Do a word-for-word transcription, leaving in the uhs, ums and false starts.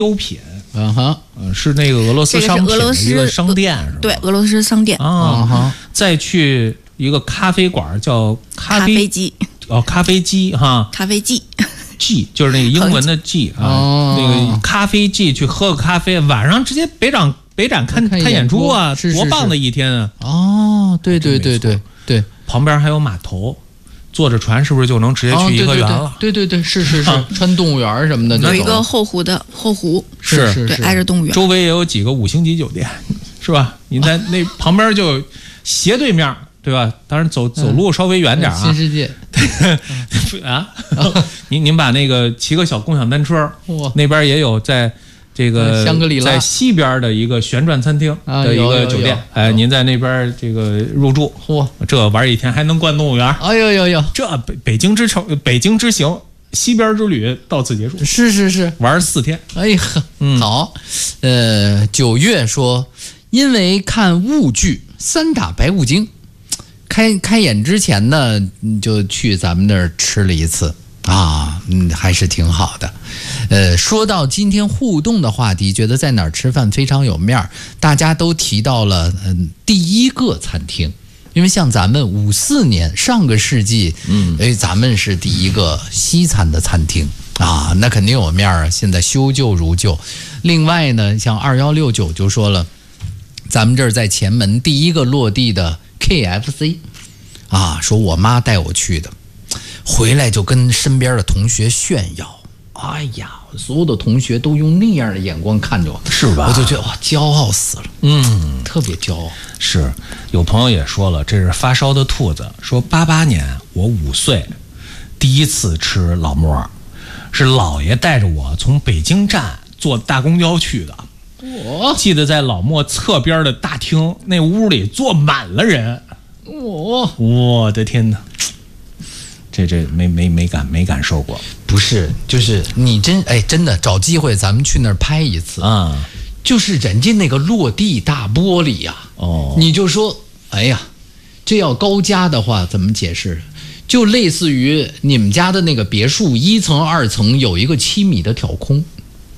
优品。 嗯哼， 嗯，是那个俄罗斯商品的一个商店，是吧？ 对，俄罗斯商店啊。再去一个咖啡馆叫咖啡咖啡机哦，咖啡机哈， 咖啡机。 G 就是那个英文的 G 啊， 哦、 那个咖啡 G 去喝个咖啡，晚上直接北展北展看看看演出啊， 是是是多棒的一天啊！ 哦，对对对对对， 旁边还有码头，坐着船是不是就能直接去颐和园了？ 哦、对, 对, 对, 对对对，是是是，穿动物园什么的， 有一个后湖的后湖， 是对，挨着动物园， 周围也有几个五星级酒店，是吧？你在那旁边就斜对面。对吧？当然走走路稍微远点啊。 新世界， 啊，您您把那个骑个小共享单车，那边也有在这个香格里拉在西边的一个旋转餐厅的一个酒店，哎，您在那边这个入住，嚯，这玩一天还能逛动物园， 哎呦呦呦， 这北北京之城北京之行西边之旅到此结束， 是是是， 玩四天， 哎呀，嗯，好，呃，九月说，因为看雾剧三打白骨精。开开演之前呢，就去咱们那儿吃了一次啊，嗯，还是挺好的。呃，说到今天互动的话题，觉得在哪儿吃饭非常有面儿，大家都提到了嗯、呃、第一个餐厅，因为像咱们五四年上个世纪，嗯，哎，咱们是第一个西餐的餐厅啊，那肯定有面儿啊。现在修旧如旧。另外呢，像二幺六九就说了，咱们这儿在前门第一个落地的。K F C 啊，说我妈带我去的，回来就跟身边的同学炫耀，哎呀，所有的同学都用那样的眼光看着我， 是吧？ 我就觉得哇，骄傲死了，嗯，特别骄傲。 是，有朋友也说了，这是发烧的兔子，说八八年我五岁，第一次吃老馍，是姥爷带着我从北京站坐大公交去的。我记得在老莫侧边的大厅，那屋里坐满了人。我我的天哪，这这没没没感没感受过。 不是，就是你真哎，真的找机会咱们去那儿拍一次啊！ 就是人家那个落地大玻璃呀、啊，哦，你就说，哎呀，这要高家的话怎么解释？就类似于你们家的那个别墅一层二层有一个七米的挑空。